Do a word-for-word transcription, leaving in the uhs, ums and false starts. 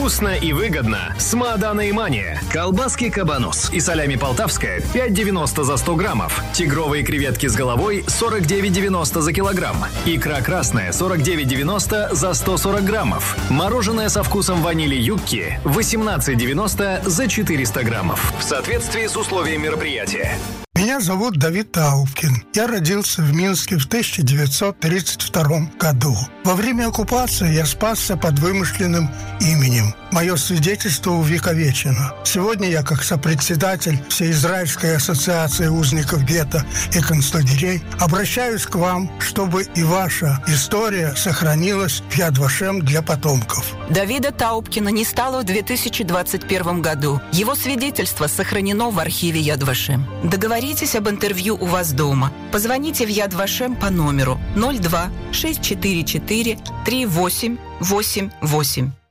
Вкусно и выгодно с Маадана и Мания. Колбаски Кабанос и солями Полтавская пять девяносто за сто граммов. Тигровые креветки с головой сорок девять девяносто за килограмм. Икра красная сорок девять девяносто за сто сорок граммов. Мороженое со вкусом ванили Юкки восемнадцать девяносто за четыреста граммов. В соответствии с условиями мероприятия. Меня зовут Давид Таубкин. Я родился в Минске в тысяча девятьсот тридцать втором году. Во время оккупации я спасся под вымышленным именем. Мое свидетельство увековечено. Сегодня я, как сопредседатель Всеизраильской ассоциации узников гетто и концлагерей, обращаюсь к вам, чтобы и ваша история сохранилась в Яд Вашем для потомков. Давида Таубкина не стало в две тысячи двадцать первом году. Его свидетельство сохранено в архиве Яд Вашем. Договоритесь об интервью у вас дома. Позвоните в Яд Вашем по номеру ноль два шесть четыре четыре три восемь восемь восемь.